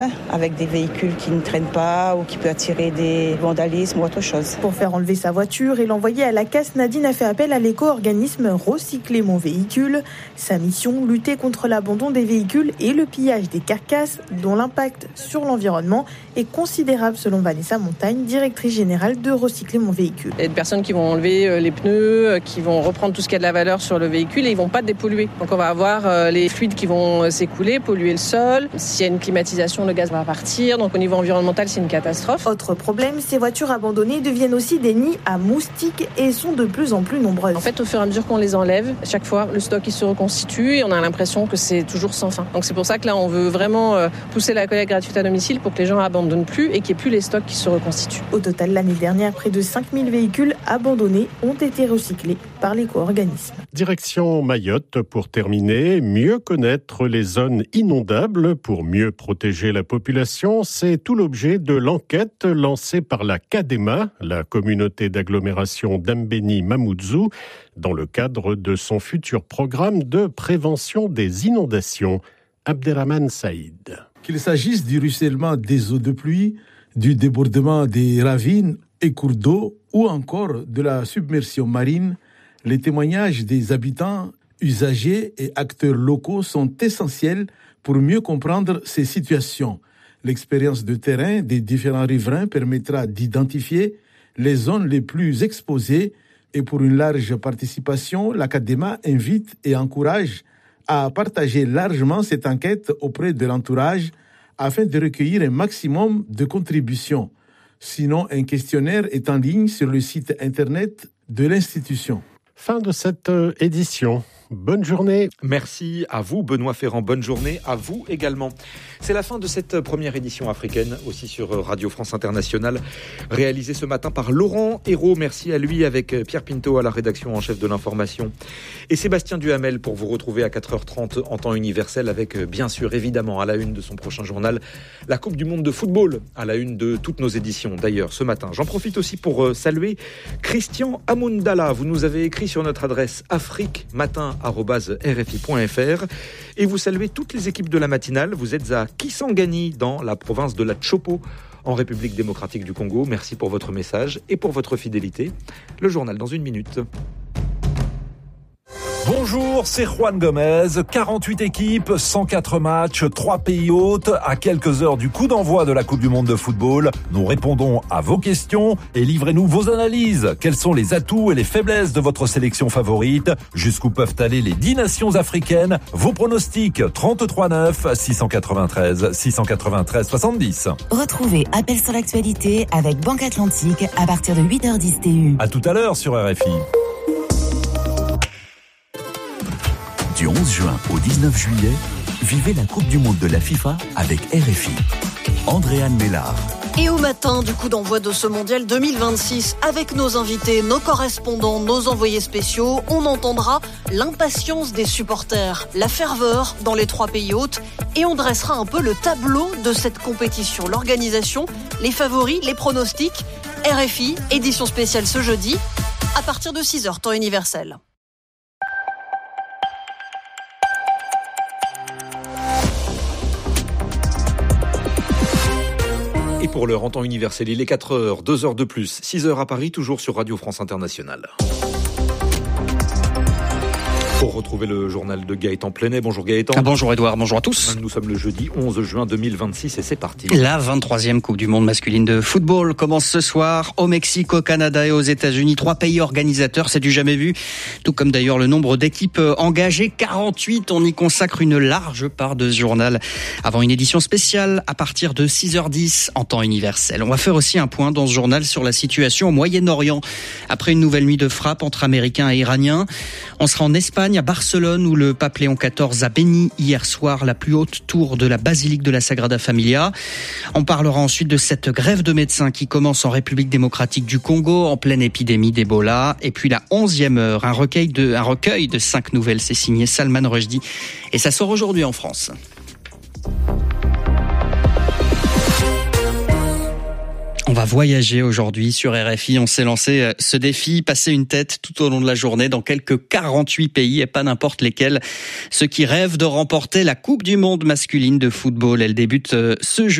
Avec des véhicules qui ne traînent pas ou qui peut attirer des vandalismes ou autre chose. Pour faire enlever sa voiture et l'envoyer à la casse, Nadine a fait appel à l'éco-organisme Recycler mon véhicule. Sa mission, lutter contre l'abandon des véhicules et le pillage des carcasses, dont l'impact sur l'environnement est considérable selon Vanessa Montagne, directrice générale de Recycler mon véhicule. Il y a des personnes qui vont enlever les pneus, qui vont reprendre tout ce qui a de la valeur sur le véhicule et ils ne vont pas dépolluer. Donc on va avoir les fluides qui vont s'écouler, polluer le sol. S'il y a une climatisation, le gaz va partir. Donc au niveau environnemental, c'est une catastrophe. Autre problème, ces voitures abandonnées deviennent aussi des nids à moustiques et sont de plus en plus nombreuses. En fait, au fur et à mesure qu'on les enlève, chaque fois, le stock il se reconstitue et on a l'impression que c'est toujours sans fin. Donc c'est pour ça que là, on veut vraiment pousser la collecte gratuite à domicile pour que les gens abandonnent plus et qu'il n'y ait plus les stocks qui se reconstituent. Au total, l'année dernière, près de 5000 véhicules abandonnés ont été recyclés par l'éco-organisme. Direction Mayotte pour terminer. Mieux connaître les zones inondables pour mieux protéger la population, c'est tout l'objet de l'enquête lancée par la CADEMA, la communauté d'agglomération d'Ambéni-Mamoudzou, dans le cadre de son futur programme de prévention des inondations. Abderrahmane Saïd. Qu'il s'agisse du ruissellement des eaux de pluie, du débordement des ravines et cours d'eau ou encore de la submersion marine, les témoignages des habitants, usagers et acteurs locaux sont essentiels pour mieux comprendre ces situations. L'expérience de terrain des différents riverains permettra d'identifier les zones les plus exposées et pour une large participation, la CADEMA invite et encourage à partager largement cette enquête auprès de l'entourage afin de recueillir un maximum de contributions. Sinon, un questionnaire est en ligne sur le site internet de l'institution. Fin de cette édition. Bonne journée. Merci à vous, Benoît Ferrand. Bonne journée à vous également. C'est la fin de cette première édition africaine, aussi sur Radio France Internationale, réalisée ce matin par Laurent Hérault. Merci à lui, avec Pierre Pinto à la rédaction en chef de l'information. Et Sébastien Duhamel pour vous retrouver à 4h30 en temps universel avec, bien sûr, évidemment, à la une de son prochain journal, la Coupe du Monde de football, à la une de toutes nos éditions, d'ailleurs, ce matin. J'en profite aussi pour saluer Christian Amundala. Vous nous avez écrit sur notre adresse afriquematin@rfi.fr et vous saluez toutes les équipes de la matinale. Vous êtes à Kisangani, dans la province de la Tshopo, en République démocratique du Congo. Merci pour votre message et pour votre fidélité. Le journal dans une minute. Bonjour, c'est Juan Gomez. 48 équipes, 104 matchs, 3 pays hôtes. À quelques heures du coup d'envoi de la Coupe du Monde de football, nous répondons à vos questions et livrez-nous vos analyses. Quels sont les atouts et les faiblesses de votre sélection favorite? Jusqu'où peuvent aller les 10 nations africaines? Vos pronostics, 33 9 693 693 70. Retrouvez Appel sur l'actualité avec Banque Atlantique à partir de 8h10 TU. À tout à l'heure sur RFI. Du 11 juin au 19 juillet, vivez la Coupe du Monde de la FIFA avec RFI. Andréane Mélard. Et au matin du coup d'envoi de ce mondial 2026, avec nos invités, nos correspondants, nos envoyés spéciaux, on entendra l'impatience des supporters, la ferveur dans les 3 pays hôtes, et on dressera un peu le tableau de cette compétition, l'organisation, les favoris, les pronostics. RFI, édition spéciale ce jeudi, à partir de 6h, temps universel. Et pour l'heure en temps universel, il est 4h, 2 heures de plus, 6h à Paris, toujours sur Radio France Internationale. Pour retrouver le journal de Gaëtan Plenet. Bonjour Gaëtan. Bonjour Edouard, bonjour à tous. Nous sommes le jeudi 11 juin 2026 et c'est parti. La 23e Coupe du Monde masculine de football commence ce soir au Mexique, au Canada et aux États-Unis. 3 pays organisateurs, c'est du jamais vu. Tout comme d'ailleurs le nombre d'équipes engagées, 48. On y consacre une large part de ce journal avant une édition spéciale à partir de 6h10 en temps universel. On va faire aussi un point dans ce journal sur la situation au Moyen-Orient. Après une nouvelle nuit de frappe entre Américains et Iraniens, on sera en Espagne, à Barcelone, où le pape Léon XIV a béni hier soir la plus haute tour de la basilique de la Sagrada Familia. On parlera ensuite de cette grève de médecins qui commence en République démocratique du Congo, en pleine épidémie d'Ebola. Et puis la 11e heure, un recueil de 5 nouvelles. C'est signé Salman Rushdie. Et ça sort aujourd'hui en France. On va va voyager aujourd'hui sur RFI. On s'est lancé ce défi, passer une tête tout au long de la journée dans quelques 48 pays et pas n'importe lesquels. Ceux qui rêvent de remporter la Coupe du Monde masculine de football. Elle débute ce jeudi.